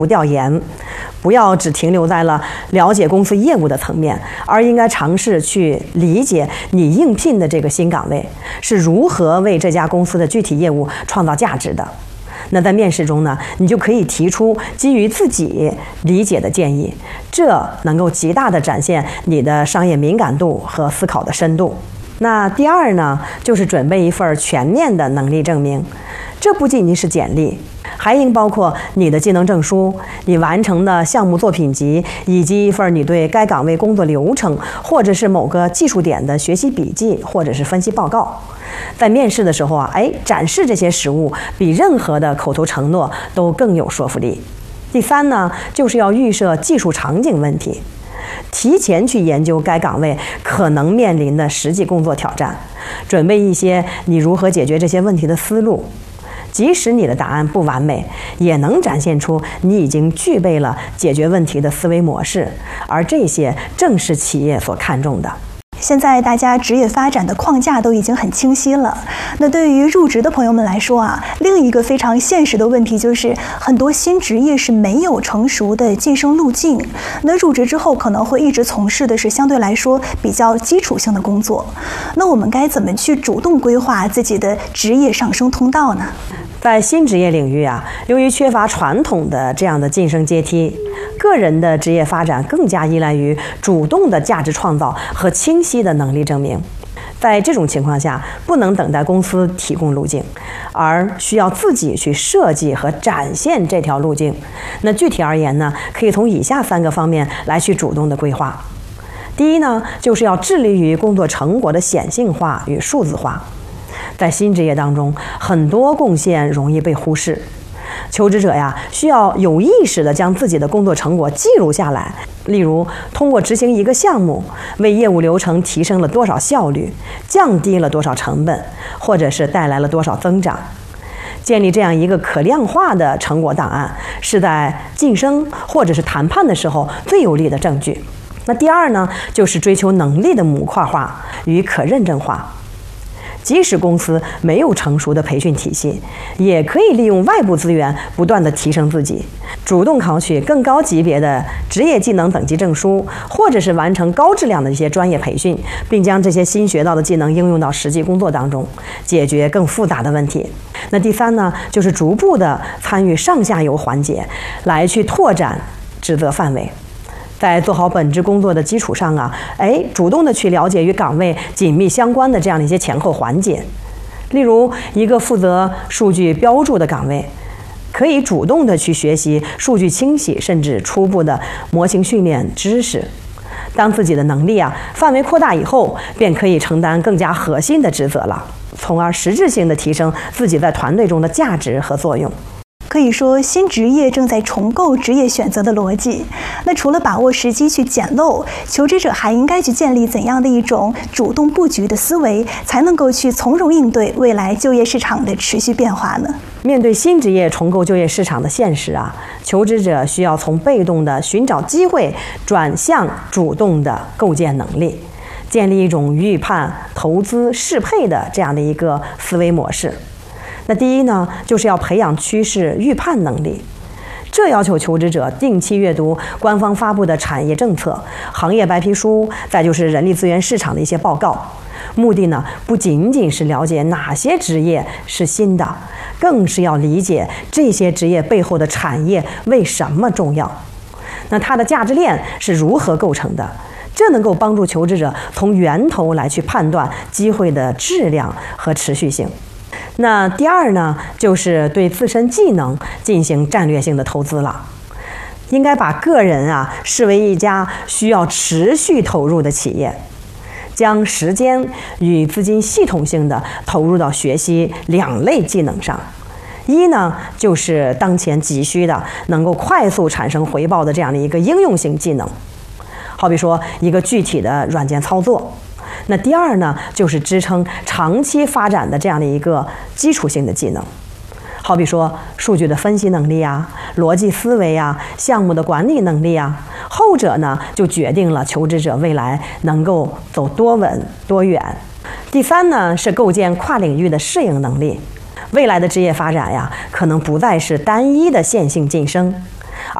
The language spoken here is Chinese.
调研，不要只停留在了了解公司业务的层面，而应该尝试去理解你应聘的这个新岗位是如何为这家公司的具体业务创造价值的。那在面试中呢，你就可以提出基于自己理解的建议，这能够极大地展现你的商业敏感度和思考的深度。那第二呢，就是准备一份全面的能力证明，这不仅仅是简历，还应包括你的技能证书、你完成的项目作品集，以及一份你对该岗位工作流程或者是某个技术点的学习笔记或者是分析报告。在面试的时候啊，展示这些实物比任何的口头承诺都更有说服力。第三呢，就是要预设技术场景问题，提前去研究该岗位可能面临的实际工作挑战，准备一些你如何解决这些问题的思路。即使你的答案不完美，也能展现出你已经具备了解决问题的思维模式，而这些正是企业所看重的。 现在大家职业发展的框架都已经很清晰了，那对于入职的朋友们来说啊，另一个非常现实的问题就是很多新职业是没有成熟的晋升路径，那入职之后可能会一直从事的是相对来说比较基础性的工作，那我们该怎么去主动规划自己的职业上升通道呢？ 在新职业领域啊，由于缺乏传统的这样的晋升阶梯，个人的职业发展更加依赖于主动的价值创造和清晰的能力证明。在这种情况下，不能等待公司提供路径，而需要自己去设计和展现这条路径。那具体而言呢，可以从以下3个方面来去主动的规划。第一呢，就是要致力于工作成果的显性化与数字化。在新职业当中，很多贡献容易被忽视，求职者呀，需要有意识地将自己的工作成果记录下来。例如，通过执行一个项目，为业务流程提升了多少效率，降低了多少成本，或者是带来了多少增长。建立这样一个可量化的成果档案，是在晋升或者是谈判的时候最有力的证据。那第二呢，就是追求能力的模块化与可认证化。即使公司没有成熟的培训体系，也可以利用外部资源不断地提升自己，主动考取更高级别的职业技能等级证书，或者是完成高质量的一些专业培训，并将这些新学到的技能应用到实际工作当中，解决更复杂的问题。那第三呢，就是逐步的参与上下游环节，来去拓展职责范围。在做好本职工作的基础上啊，主动的去了解与岗位紧密相关的这样的一些前后环节。例如，一个负责数据标注的岗位，可以主动的去学习数据清洗甚至初步的模型训练知识。当自己的能力啊范围扩大以后，便可以承担更加核心的职责了，从而实质性的提升自己在团队中的价值和作用。 可以说，新职业正在重构职业选择的逻辑。那除了把握时机去捡漏，求职者还应该去建立怎样的一种主动布局的思维，才能够去从容应对未来就业市场的持续变化呢？ 面对新职业重构就业市场的现实啊，求职者需要从被动的寻找机会转向主动的构建能力，建立一种预判、投资、适配的这样的一个思维模式。那第一呢，就是要培养趋势预判能力，这要求求职者定期阅读官方发布的产业政策、行业白皮书，再就是人力资源市场的一些报告。目的呢，不仅仅是了解哪些职业是新的，更是要理解这些职业背后的产业为什么重要，那它的价值链是如何构成的。这能够帮助求职者从源头来去判断机会的质量和持续性。那第二呢，就是对自身技能进行战略性的投资了。应该把个人啊视为一家需要持续投入的企业，将时间与资金系统性的投入到学习2类技能上。一呢，就是当前急需的能够快速产生回报的这样的一个应用型技能，好比说一个具体的软件操作。那第二呢，就是支撑长期发展的这样的一个基础性的技能，好比说数据的分析能力啊、逻辑思维啊、项目的管理能力啊。后者呢，就决定了求职者未来能够走多稳多远。第三呢，是构建跨领域的适应能力。未来的职业发展呀，可能不再是单一的线性晋升，